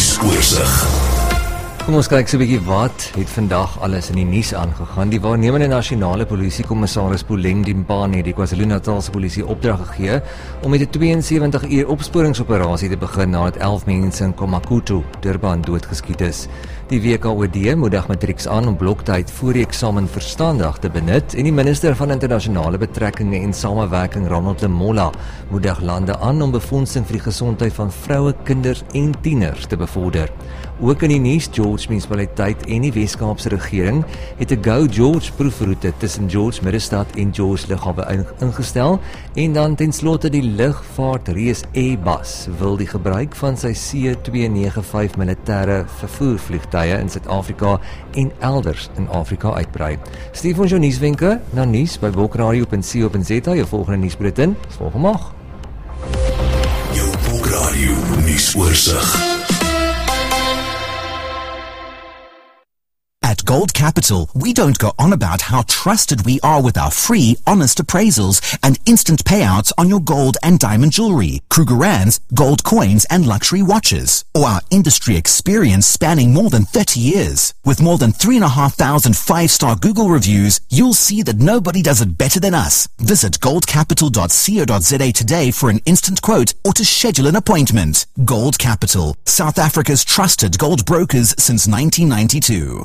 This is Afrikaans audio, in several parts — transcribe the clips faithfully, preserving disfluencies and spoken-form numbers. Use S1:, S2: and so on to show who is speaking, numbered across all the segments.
S1: Nuusoorseig.
S2: Kom ons kyk so 'n bietjie wat het vandag alles in die nuus aangegaan. Die waarnemende nasionale polisiekommissaris Puleng Dimpane het die KwaZulu-Natalse polisie opdrag gegee om met 'n twee en sewentig uur opsporingsoperasie te begin nadat elf mense in KwaMakutu, Durban, doodgeskiet is. Die W K O D moedig matrieks aan om bloktyd voor die eksamen verstandig te benut en die minister van internasionale betrekkinge en samewerking, Ronald Lamola, moedig lande aan om befondsing vir die gesondheid van vroue, kinders en tieners te bevorder. Ook in die nuus, George munisipaliteit en die Wes-Kaapse regering het 'n Go George proefroete tussen George Middestad en George lughawe ingestel en dan ten slotte die lugvaartreus Airbus wil die gebruik van sy C twee nege vyf militêre vervoervliegtuie in Suid-Afrika en elders in Afrika uitbrei. Stuur ons jou nuuswenke na nuus by bokradio punt co punt za. Jou volgende nuusbulletin is volgende mag.
S1: Jou Bokradio Nuusoorseig.
S3: At Gold Capital, we don't go on about how trusted we are with our free, honest appraisals and instant payouts on your gold and diamond jewelry, Krugerrands, gold coins and luxury watches, or our industry experience spanning more than thirty years. With more than three and a half thousand five-star Google reviews, you'll see that nobody does it better than us. Visit gold capital dot co dot za today for an instant quote or to schedule an appointment. Gold Capital, South Africa's trusted gold brokers since nineteen ninety-two.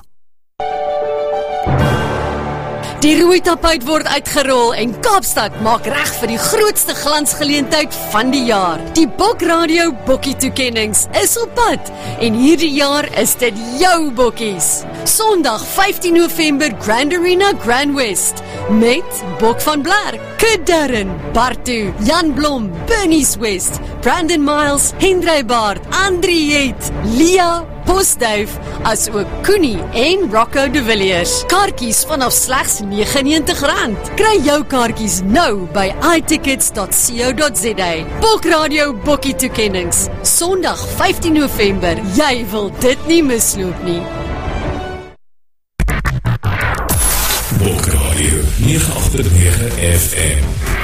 S4: Die rooi tapuit word uitgerol en Kaapstad maak reg vir die grootste glansgeleentheid van die jaar. Die Bokradio Bokkie toekennings is op pad en hierdie jaar is dit jou bokkies. Sondag vyftien November Grand Arena Grand West met Bok van Blerk, Kid Darren, Bartu, Jan Blom, Bernice West, Brandon Miles, Hendrey Baard, Andriet, Lia, Postduif, as ook Koenie en Rocco de Villiers. Kaartjies vanaf slegs negentig rand. Kry jou kaartjies nou by i tickets dot co dot za. Bokradio Bokkie toekennings. Sondag vyftien November. Jy wil dit nie misloop nie.
S1: Bokradio nege agt nege F M.